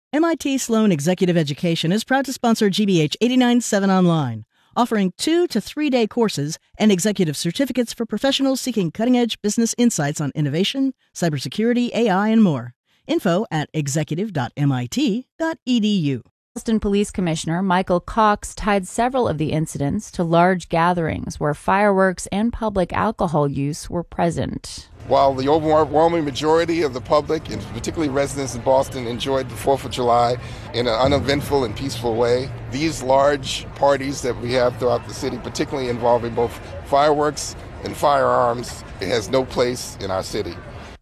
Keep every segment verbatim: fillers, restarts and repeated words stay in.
M I T Sloan Executive Education is proud to sponsor G B H eighty-nine point seven Online, offering two to three-day courses and executive certificates for professionals seeking cutting-edge business insights on innovation, cybersecurity, A I, and more. Info at executive dot M I T dot E D U. Boston Police Commissioner Michael Cox tied several of the incidents to large gatherings where fireworks and public alcohol use were present. While the overwhelming majority of the public, and particularly residents in Boston, enjoyed the fourth of July in an uneventful and peaceful way, these large parties that we have throughout the city, particularly involving both fireworks and firearms, it has no place in our city.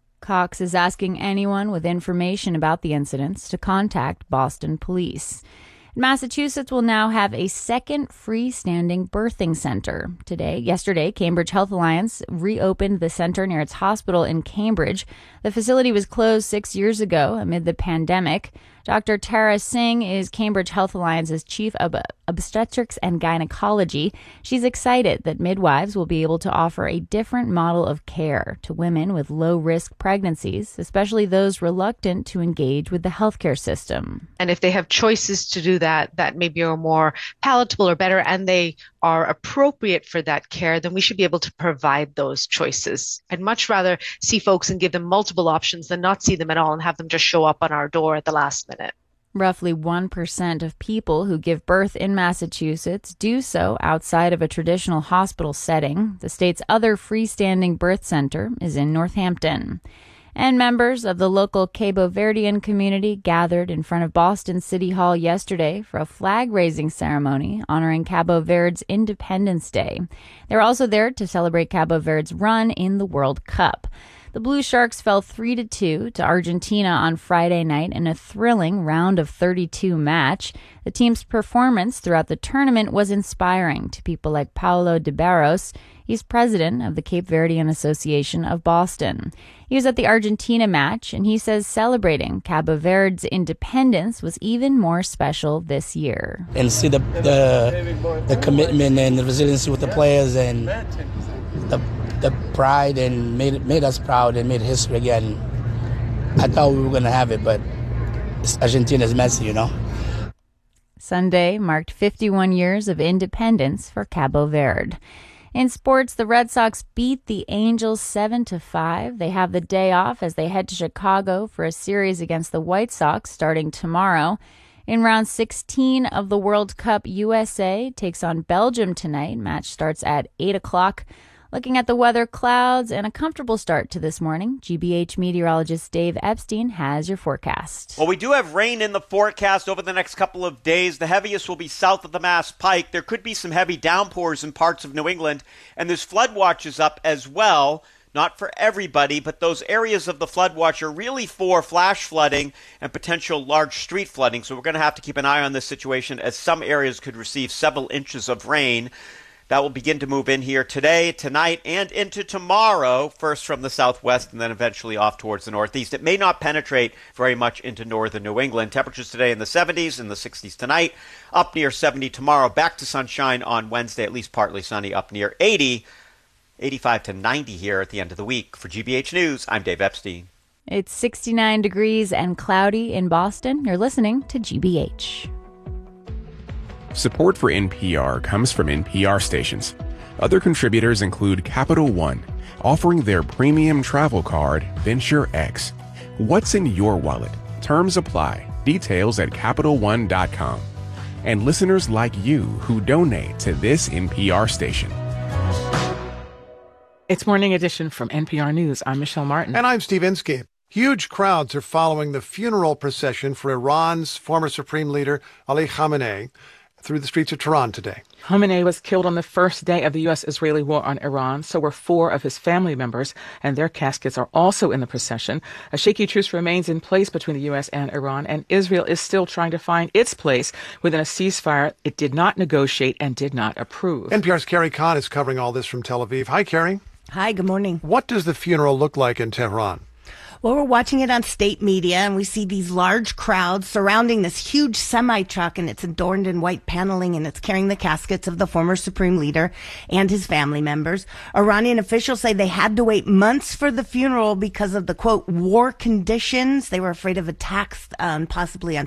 Cox is asking anyone with information about the incidents to contact Boston Police. Massachusetts will now have a second freestanding birthing center. Today, yesterday, Cambridge Health Alliance reopened the center near its hospital in Cambridge. The facility was closed six years ago amid the pandemic. Doctor Tara Singh is Cambridge Health Alliance's chief of obstetrics and gynecology. She's excited that midwives will be able to offer a different model of care to women with low-risk pregnancies, especially those reluctant to engage with the healthcare system. And if they have choices to do that, that maybe are more palatable or better, and they are appropriate for that care, then we should be able to provide those choices. I'd much rather see folks and give them multiple options than not see them at all and have them just show up on our door at the last minute. Roughly one percent of people who give birth in Massachusetts do so outside of a traditional hospital setting. The state's other freestanding birth center is in Northampton. And members of the local Cabo Verdean community gathered in front of Boston City Hall yesterday for a flag-raising ceremony honoring Cabo Verde's Independence Day. They're also there to celebrate Cabo Verde's run in the World Cup. The Blue Sharks fell three to two to Argentina on Friday night in a thrilling round of thirty-two match. The team's performance throughout the tournament was inspiring to people like Paulo de Barros. He's president of the Cape Verdean Association of Boston. He was at the Argentina match, and he says celebrating Cabo Verde's independence was even more special this year. And see the the, the commitment and the resiliency with the players and the the pride and made made us proud and made history again. I thought we were going to have it, but Argentina's messy, you know. Sunday marked fifty-one years of independence for Cabo Verde. In sports, the Red Sox beat the Angels seven to five. They have the day off as they head to Chicago for a series against the White Sox starting tomorrow. In round sixteen of the World Cup, U S A takes on Belgium tonight. Match starts at eight o'clock. Looking at the weather, clouds, and a comfortable start to this morning. G B H meteorologist Dave Epstein has your forecast. Well, we do have rain in the forecast over the next couple of days. The heaviest will be south of the Mass Pike. There could be some heavy downpours in parts of New England, and there's flood watches up as well. Not for everybody, but those areas of the flood watch are really for flash flooding and potential large street flooding. So we're going to have to keep an eye on this situation as some areas could receive several inches of rain. That will begin to move in here today, tonight, and into tomorrow, first from the southwest and then eventually off towards the northeast. It may not penetrate very much into northern New England. Temperatures today in the seventies, in the sixties tonight, up near seventy tomorrow. Back to sunshine on Wednesday, at least partly sunny, up near eighty, eighty-five to ninety here at the end of the week. For G B H News, I'm Dave Epstein. It's sixty-nine degrees and cloudy in Boston. You're listening to G B H. Support for N P R comes from N P R stations. Other contributors include Capital One, offering their premium travel card, Venture X. What's in your wallet? Terms apply. Details at Capital One dot com. And listeners like you who donate to this N P R station. It's Morning Edition from N P R News. I'm Michelle Martin. And I'm Steve Inskeep. Huge crowds are following the funeral procession for Iran's former supreme leader, Ali Khamenei, through the streets of Tehran today. Khamenei was killed on the first day of the U S-Israeli war on Iran. So were four of his family members, and their caskets are also in the procession. A shaky truce remains in place between the U S and Iran, and Israel is still trying to find its place within a ceasefire it did not negotiate and did not approve. N P R's Carrie Kahn is covering all this from Tel Aviv. Hi, Carrie. Hi, good morning. What does the funeral look like in Tehran? Well, we're watching it on state media, and we see these large crowds surrounding this huge semi-truck, and it's adorned in white paneling, and it's carrying the caskets of the former supreme leader and his family members. Iranian officials say they had to wait months for the funeral because of the, quote, war conditions. They were afraid of attacks, um, possibly on